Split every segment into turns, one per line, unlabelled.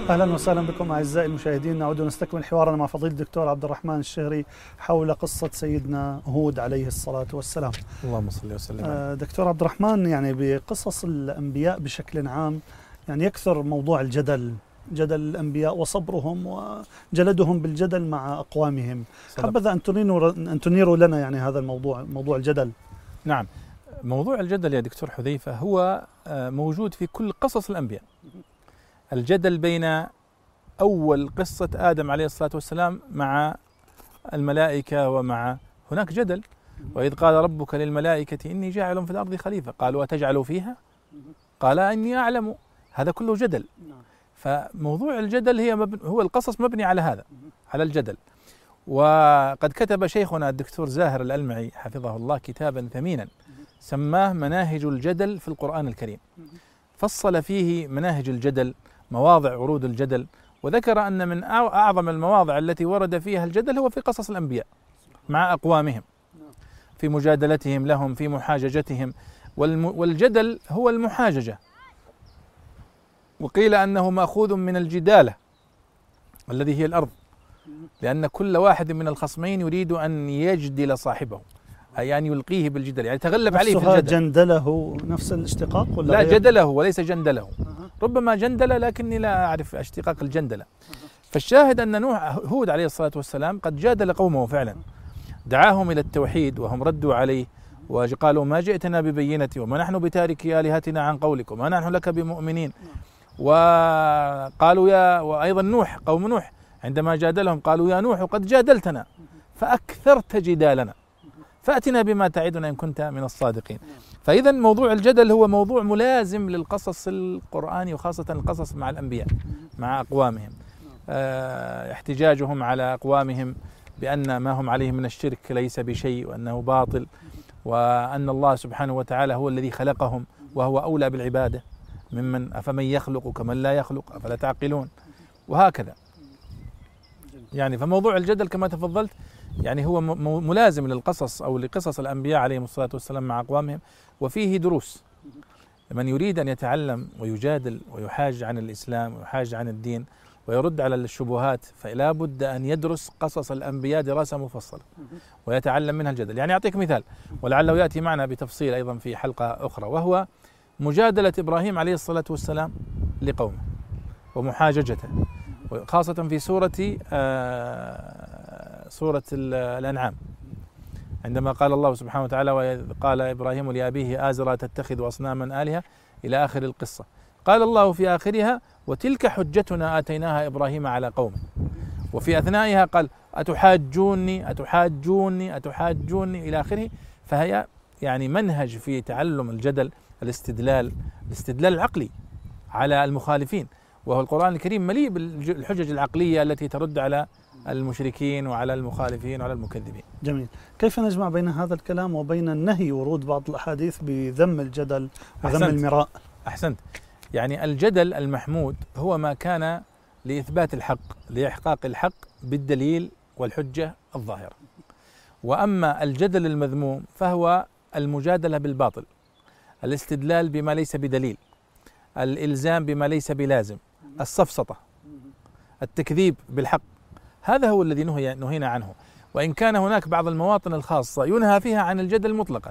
أهلا وسهلا بكم أعزائي المشاهدين. نعود نستكمل حوارنا مع فضيلة الدكتور عبد الرحمن الشهري حول قصة سيدنا هود عليه الصلاة والسلام.
اللهم صل وسلم.
دكتور عبد الرحمن، يعني بقصص الأنبياء بشكل عام يعني يكثر موضوع جدل الأنبياء وصبرهم وجلدهم بالجدل مع أقوامهم. حبذا أن تنيروا لنا يعني هذا الموضوع، موضوع الجدل.
نعم، موضوع الجدل يا دكتور حذيفة هو موجود في كل قصص الأنبياء. الجدل بين أول قصة آدم عليه الصلاة والسلام مع الملائكة، ومع هناك جدل. وإذ قال ربك للملائكة إني جاعل في الأرض خليفة قالوا أتجعل فيها قال إني أعلم. هذا كله جدل. فموضوع الجدل هو القصص مبني على هذا، على الجدل. وقد كتب شيخنا الدكتور زاهر الألمعي حفظه الله كتابا ثمينا سماه مناهج الجدل في القرآن الكريم، فصل فيه مناهج الجدل، مواضع ورود الجدل، وذكر أن من أعظم المواضع التي ورد فيها الجدل هو في قصص الأنبياء مع أقوامهم، في مجادلتهم لهم، في محاججتهم. والجدل هو المحاججة، وقيل أنه مأخوذ من الجدالة الذي هي الأرض، لأن كل واحد من الخصمين يريد أن يجدل صاحبه، أي أن يلقيه بالجدل، يعني يتغلب عليه في الجدل.
جندله نفس الاشتقاق ولا
لا، جدله وليس جندله. ربما جندل لكني لا أعرف اشتقاق الجندلة. فالشاهد أن هود عليه الصلاة والسلام قد جادل قومه فعلا، دعاهم إلى التوحيد وهم ردوا عليه وقالوا ما جئتنا ببينة وما نحن بتاركي آلهتنا عن قولك وما نحن لك بمؤمنين. وقالوا وأيضا نوح، قوم نوح عندما جادلهم قالوا يا نوح قد جادلتنا فأكثرت جدالنا فأتنا بما تعدنا إن كنت من الصادقين. فإذا موضوع الجدل هو موضوع ملازم للقصص القرآني، وخاصة القصص مع الأنبياء مع أقوامهم. احتجاجهم على أقوامهم بأن ما هم عليه من الشرك ليس بشيء، وأنه باطل، وأن الله سبحانه وتعالى هو الذي خلقهم وهو أولى بالعبادة ممن أفمن يخلق كمن لا يخلق أفلا تعقلون، وهكذا. يعني فموضوع الجدل كما تفضلت يعني هو ملازم للقصص أو لقصص الأنبياء عليهم الصلاة والسلام مع أقوامهم، وفيه دروس لمن يريد أن يتعلم ويجادل ويحاج عن الإسلام ويحاج عن الدين ويرد على الشبهات، فلا بد أن يدرس قصص الأنبياء دراسة مفصلة ويتعلم منها الجدل. يعني أعطيك مثال ولعله يأتي معنا بتفصيل أيضا في حلقة أخرى، وهو مجادلة إبراهيم عليه الصلاة والسلام لقومه ومحاججته، خاصة في سورة الأنعام، عندما قال الله سبحانه وتعالى وإذ قال إبراهيم لأبيه آزر تتخذ أصناما آلهة إلى آخر القصة. قال الله في آخرها وتلك حجتنا آتيناها إبراهيم على قومه، وفي أثنائها قال أتحاجوني إلى آخره. فهي يعني منهج في تعلم الجدل، الاستدلال العقلي على المخالفين، وهو القرآن الكريم مليء بالحجج العقلية التي ترد على المشركين وعلى المخالفين وعلى المكذبين.
جميل. كيف نجمع بين هذا الكلام وبين النهي ورود بعض الأحاديث بذم الجدل وذم المراء؟
أحسنت. يعني الجدل المحمود هو ما كان لإثبات الحق، لإحقاق الحق بالدليل والحجة الظاهرة. وأما الجدل المذموم فهو المجادلة بالباطل، الاستدلال بما ليس بدليل، الإلزام بما ليس بلازم، السفسطة، التكذيب بالحق. هذا هو الذي نهينا عنه. وإن كان هناك بعض المواطن الخاصة ينهى فيها عن الجدل مطلقا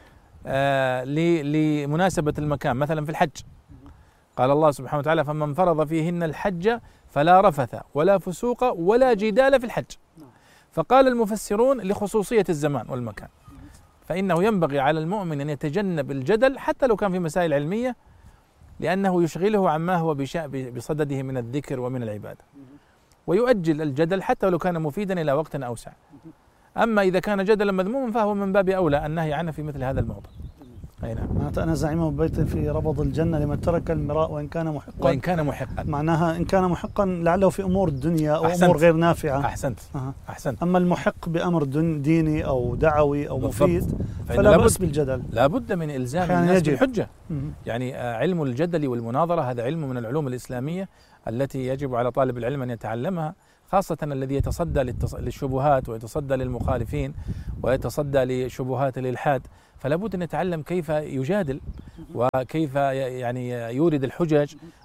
لمناسبة المكان، مثلا في الحج قال الله سبحانه وتعالى فمن فرض فيهن الحج فلا رفث ولا فسوق ولا جدال في الحج. فقال المفسرون لخصوصية الزمان والمكان، فإنه ينبغي على المؤمن أن يتجنب الجدل حتى لو كان في مسائل علمية، لأنه يشغله عما هو بصدده من الذكر ومن العبادة، ويؤجل الجدل حتى لو كان مفيدا إلى وقت أوسع. أما إذا كان جدلا مذموما فهو من باب أولى النهي عنه في مثل هذا الموضوع. أي نعم.
معناتها أنا زعيم بيت في ربض الجنة لمن ترك المراء وإن كان محقا. معناها إن كان محقا لعله في أمور الدنيا أو أمور غير نافعة.
أحسنت.
أما المحق بأمر ديني أو دعوي أو مفيد فلا بأس بالجدل.
لا بد من إلزام الناس بالحجة. يعني علم الجدل والمناظرة هذا علم من العلوم الإسلامية التي يجب على طالب العلم أن يتعلمها، خاصة الذي يتصدى للشبهات ويتصدى للمخالفين ويتصدى لشبهات الإلحاد. فلا بد أن يتعلم كيف يجادل وكيف يعني يورد الحجج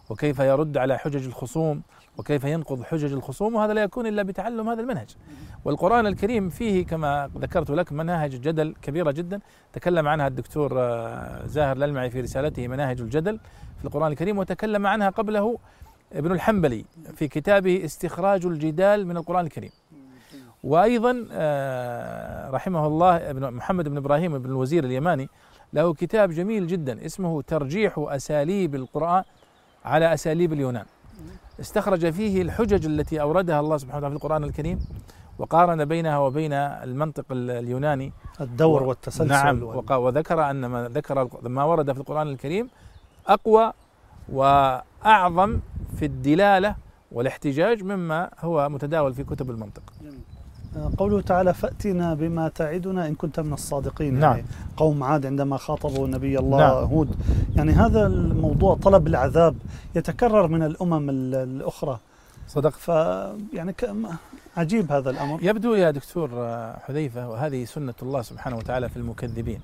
وكيف يرد على حجج الخصوم وكيف ينقض حجج الخصوم، وهذا لا يكون إلا بتعلم هذا المنهج. والقرآن الكريم فيه كما ذكرت لك مناهج جدل كبيرة جدا، تكلم عنها الدكتور زاهر الألمعي في رسالته مناهج الجدل في القرآن الكريم، وتكلم عنها قبله ابن الحنبلي في كتابه استخراج الجدال من القرآن الكريم. وأيضا رحمه الله ابن محمد بن إبراهيم بن الوزير اليماني له كتاب جميل جدا اسمه ترجيح أساليب القرآن على أساليب اليونان، استخرج فيه الحجج التي أوردها الله سبحانه وتعالى في القرآن الكريم وقارن بينها وبين المنطق اليوناني
الدور والتسلسل.
نعم، وذكر أن ما ورد في القرآن الكريم أقوى وأعظم في الدلالة والاحتجاج مما هو متداول في كتب المنطق.
قوله تعالى فأتنا بما تعدنا إن كنت من الصادقين.
نعم.
يعني قوم عاد عندما خاطبوا نبي الله
نعم.
هود، يعني هذا الموضوع طلب العذاب يتكرر من الأمم الأخرى.
صدق.
يعني عجيب هذا الأمر.
يبدو يا دكتور حذيفة، وهذه سنة الله سبحانه وتعالى في المكذبين،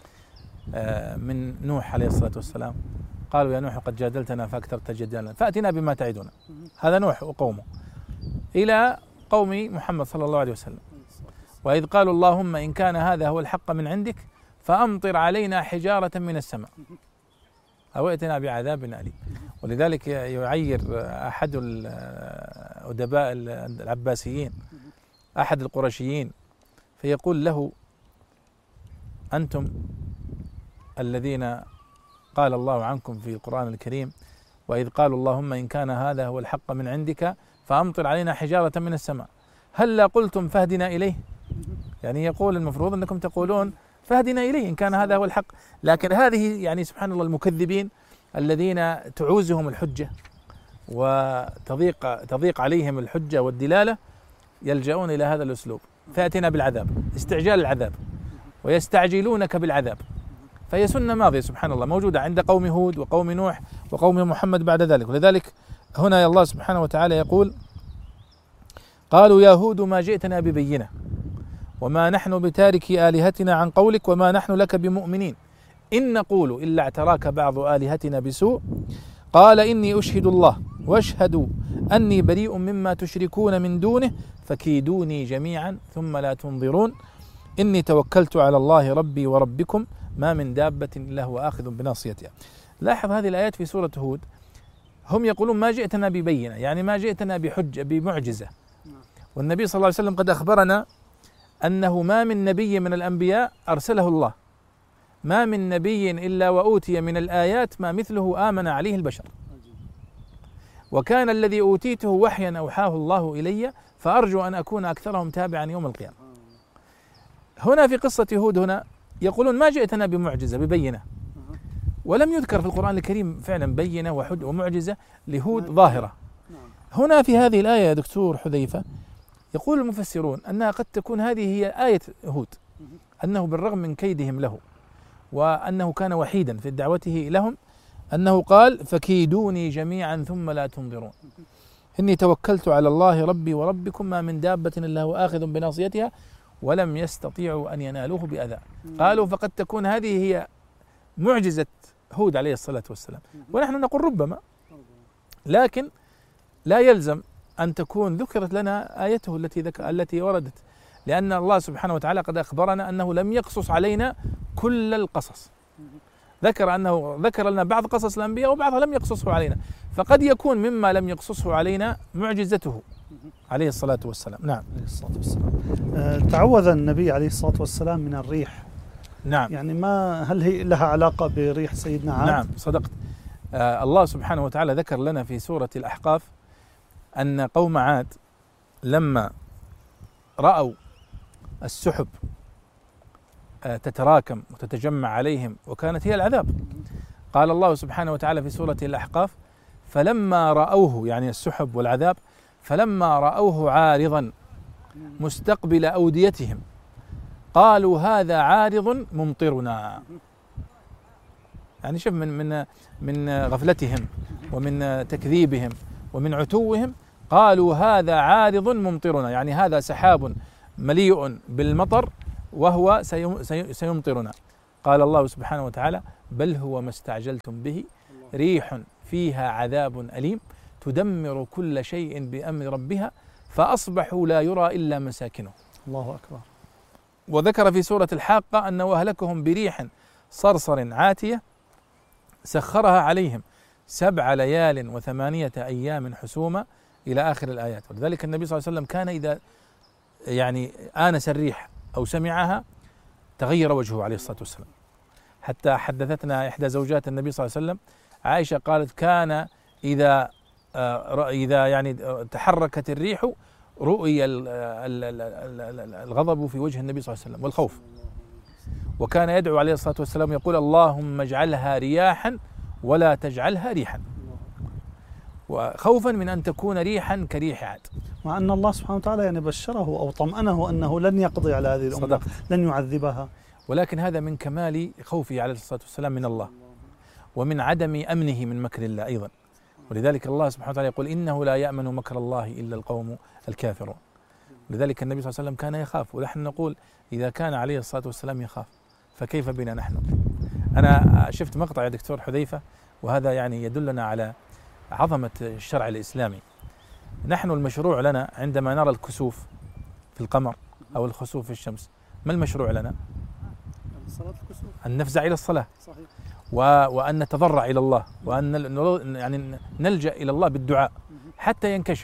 من نوح عليه الصلاة والسلام قالوا يا نوح قد جادلتنا فأكثرت جدالنا فأتنا بما تعدنا، هذا نوح وقومه، إلى قوم محمد صلى الله عليه وسلم وإذ قالوا اللهم إن كان هذا هو الحق من عندك فأمطر علينا حجارة من السماء أو ائتنا بعذاب أليم. ولذلك يعير أحد الأدباء العباسيين أحد القرشيين فيقول له أنتم الذين قال الله عنكم في القرآن الكريم وإذ قالوا اللهم إن كان هذا هو الحق من عندك فأمطر علينا حجارة من السماء هلا قلتم فاهدنا إليه، يعني يقول المفروض أنكم تقولون فاهدنا إليه إن كان هذا هو الحق، لكن هذه يعني سبحان الله المكذبين الذين تعوزهم الحجة وتضيق عليهم الحجة والدلالة يلجؤون إلى هذا الأسلوب، فأتنا بالعذاب، استعجال العذاب، ويستعجلونك بالعذاب. فهي سنة ماضية سبحان الله موجودة عند قوم هود وقوم نوح وقوم محمد بعد ذلك. ولذلك هنا الله سبحانه وتعالى يقول قالوا يا هود ما جئتنا ببينة وما نحن بتاركي آلهتنا عن قولك وما نحن لك بمؤمنين إن نقول إلا اعتراك بعض آلهتنا بسوء قال إني أشهد الله واشهدوا أني بريء مما تشركون من دونه فكيدوني جميعا ثم لا تنظرون إني توكلت على الله ربي وربكم ما من دابة إلا هو آخذ بناصيتها. لاحظ هذه الآيات في سورة هود، هم يقولون ما جئتنا ببينة، يعني ما جئتنا بحجة بمعجزة، والنبي صلى الله عليه وسلم قد أخبرنا أنه ما من نبي من الأنبياء أرسله الله، ما من نبي إلا وأوتي من الآيات ما مثله آمن عليه البشر، وكان الذي أوتيته وحيا أوحاه الله إلي فأرجو أن أكون أكثرهم تابعا يوم القيامة. هنا في قصة هود هنا يقولون ما جئتنا بمعجزة ببينة، ولم يذكر في القرآن الكريم فعلا بينة ومعجزة لهود ظاهرة. هنا في هذه الآية يا دكتور حذيفة يقول المفسرون أنها قد تكون هذه هي آية هود، أنه بالرغم من كيدهم له وأنه كان وحيدا في دعوته لهم أنه قال فكيدوني جميعا ثم لا تنظرون إني توكلت على الله ربي وربكم ما من دابة إلا هو آخذ بناصيتها ولم يستطيعوا أن ينالوه بأذى. قالوا فقد تكون هذه هي معجزة هود عليه الصلاة والسلام، ونحن نقول ربما، لكن لا يلزم أن تكون ذكرت لنا آيته التي وردت، لأن الله سبحانه وتعالى قد أخبرنا أنه لم يقصص علينا كل القصص، ذكر لنا بعض قصص الأنبياء وبعضها لم يقصصه علينا، فقد يكون مما لم يقصصه علينا معجزته عليه الصلاة والسلام. نعم
عليه الصلاة والسلام. تعوذ النبي عليه الصلاة والسلام من الريح.
نعم.
يعني هل هي لها علاقة بريح سيدنا عاد؟
نعم صدقت. الله سبحانه وتعالى ذكر لنا في سورة الأحقاف أن قوم عاد لما رأوا السحب تتراكم وتتجمع عليهم وكانت هي العذاب، قال الله سبحانه وتعالى في سورة الأحقاف فلما رأوه، يعني السحب والعذاب، فلما رأوه عارضا مستقبل أوديتهم قالوا هذا عارض ممطرنا. يعني شوف من غفلتهم ومن تكذيبهم ومن عتوهم قالوا هذا عارض ممطرنا، يعني هذا سحاب مليء بالمطر وهو سيمطرنا. قال الله سبحانه وتعالى بل هو ما استعجلتم به ريح فيها عذاب أليم تدمر كل شيء بأمر ربها فأصبحوا لا يرى إلا مساكنهم.
الله أكبر.
وذكر في سورة الحاقة أنه أهلكهم بريح صرصر عاتية سخرها عليهم 7 ليال و8 أيام حسوما إلى آخر الآيات. ولذلك النبي صلى الله عليه وسلم كان إذا يعني آنس الريح أو سمعها تغير وجهه عليه الصلاة والسلام. حتى حدثتنا إحدى زوجات النبي صلى الله عليه وسلم عائشة قالت كان إذا يعني تحركت الريح رؤي الغضب في وجه النبي صلى الله عليه وسلم والخوف، وكان يدعو عليه الصلاة والسلام يقول اللهم اجعلها رياحا ولا تجعلها ريحا، وخوفا من أن تكون ريحا كريح عاد.
مع أن الله سبحانه وتعالى يعني بشره أو طمأنه أنه لن يقضي على هذه الأمة، لن يعذبها،
ولكن هذا من كمال خوفه عليه الصلاة والسلام من الله ومن عدم أمنه من مكر الله أيضا. ولذلك الله سبحانه وتعالى يقول إنه لا يأمن مكر الله إلا القوم الكافرون. لذلك النبي صلى الله عليه وسلم كان يخاف، ونحن نقول إذا كان عليه الصلاة والسلام يخاف فكيف بنا نحن؟ أنا شفت مقطع يا دكتور حذيفة، وهذا يعني يدلنا على عظمة الشرع الإسلامي. نحن المشروع لنا عندما نرى الكسوف في القمر أو الخسوف في الشمس، ما المشروع لنا؟
صلاة الكسوف،
أن نفزع إلى الصلاة،
صحيح،
وأن نتضرع إلى الله، وأن يعني نلجأ إلى الله بالدعاء حتى ينكشف.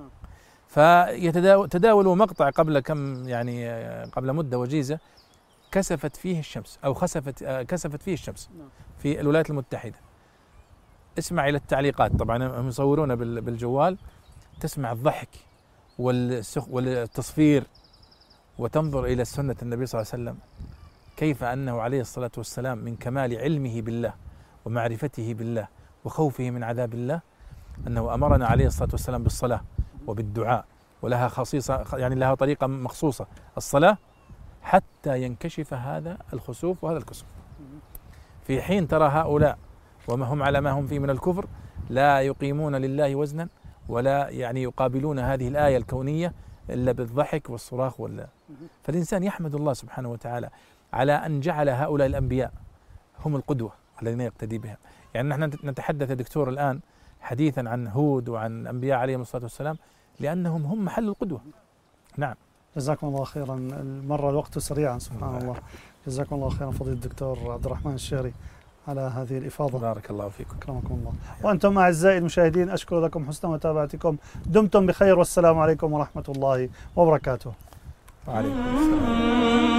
فتداولوا مقطع قبل كم يعني قبل مدة وجيزة كسفت فيه الشمس أو كسفت فيه الشمس في الولايات المتحدة. اسمع إلى التعليقات، طبعا هم يصورون بالجوال، تسمع الضحك والتصفير، وتنظر إلى سنة النبي صلى الله عليه وسلم كيف أنه عليه الصلاة والسلام من كمال علمه بالله ومعرفته بالله وخوفه من عذاب الله أنه أمرنا عليه الصلاة والسلام بالصلاة وبالدعاء، ولها خصيصة يعني لها طريقة مخصوصة الصلاة حتى ينكشف هذا الخسوف وهذا الكسوف. في حين ترى هؤلاء وما هم على ما هم فيه من الكفر لا يقيمون لله وزنا ولا يعني يقابلون هذه الآية الكونية إلا بالضحك والصراخ فالإنسان يحمد الله سبحانه وتعالى على أن جعل هؤلاء الأنبياء هم القدوة الذين يقتدي بهم. يعني نحن نتحدث يا دكتور الآن حديثا عن هود وعن أنبياء عليهم الصلاة والسلام لأنهم هم محل القدوة. نعم.
جزاكم الله خيرا. المرة الوقت سريعا سبحان الله. جزاكم الله خيرا فضيلة الدكتور عبد الرحمن الشهري على هذه الإفاضة.
بارك الله فيكم.
أكرمكم الله. وأنتم أعزائي المشاهدين أشكر لكم حسن متابعتكم، دمتم بخير والسلام عليكم ورحمة الله وبركاته.
وعليكم السلام.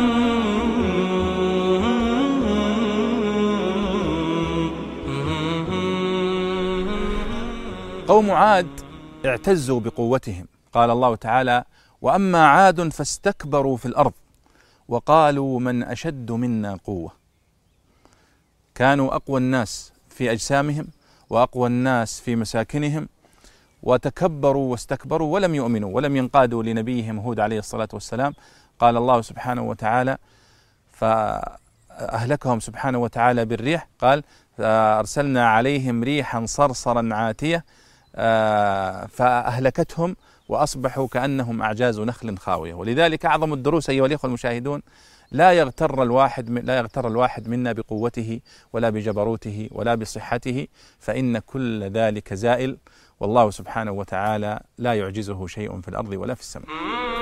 قوم عاد اعتزوا بقوتهم، قال الله تعالى وأما عاد فاستكبروا في الأرض وقالوا من أشد منا قوة. كانوا أقوى الناس في أجسامهم وأقوى الناس في مساكنهم، وتكبروا واستكبروا ولم يؤمنوا ولم ينقادوا لنبيهم هود عليه الصلاة والسلام. قال الله سبحانه وتعالى فأهلكهم سبحانه وتعالى بالريح، قال أرسلنا عليهم ريحا صرصرا عاتية فأهلكتهم وأصبحوا كأنهم أعجاز نخل خاوية. ولذلك أعظم الدروس أيها الإخوة المشاهدون لا يغتر الواحد منا بقوته ولا بجبروته ولا بصحته، فإن كل ذلك زائل، والله سبحانه وتعالى لا يعجزه شيء في الأرض ولا في السماء.